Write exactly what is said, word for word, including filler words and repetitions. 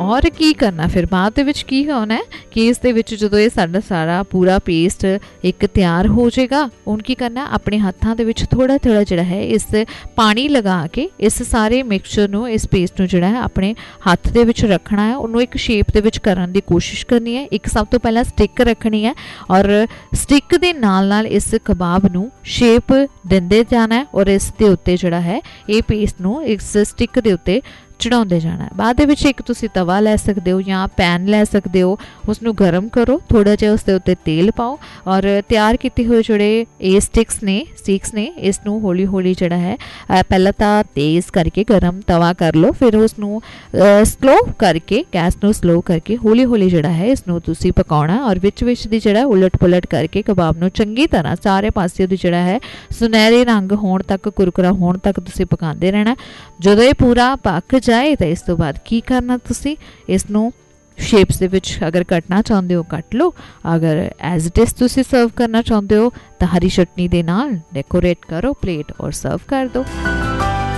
और की करना फिर बाद दे विच की होना है कि इस दे विच जदों ये साडा सारा पूरा पेस्ट एक तैयार हो जाएगा, हुण की करना अपने हत्थां दे विच थोड़ा थोड़ा जिहड़ा है इस पानी लगा के इस सारे मिक्सचर नूं इस पेस्ट नूं जिहड़ा है अपने हत्थ दे विच रखना है, उन्होंने एक शेप दे विच करन दी कोशिश करनी है। एक सब तो पहला स्टिक रखनी है और स्टिक दे नाल नाल इस कबाब नूं शेप दिंदे जाना है और इस दे उत्ते जिहड़ा है ये पेस्ट नूं इस स्टिक दे उत्ते चढ़ाते जाना है। बाद विच एक तुसी तवा लै सकते हो या पैन लै सकते हो, उसनूं गर्म करो, थोड़ा जिहा उसदे उत्ते तेल पाओ और तैयार कीते हुए जिहड़े ए स्टिक्स ने स्टिक्स ने इसनूं हौली हौली जिहड़ा है पहला तां तेज़ करके गर्म तवा कर लो, फिर उसनूं स्लो करके गैस नूं स्लो करके हौली हौली जिहड़ा है इसनूं तुसी पकाउणा और विच विच दी जिहड़ा उलट पुलट करके कबाब नूं चंगी तरह सारे पासे दी जिहड़ा है सुनहरे रंग होण तक कुरकुरा होण तक तुसी पकांदे रहना। जदों ये पूरा पक जाए तो इस तो बाद की करना, तुसी इसनूं शेप्स दे विच अगर कटना चाहते हो कट लो, अगर एज इट इज़ तुसी सर्व करना चाहते हो तो हरी चटनी दे नाल डेकोरेट करो प्लेट और सर्व कर दो।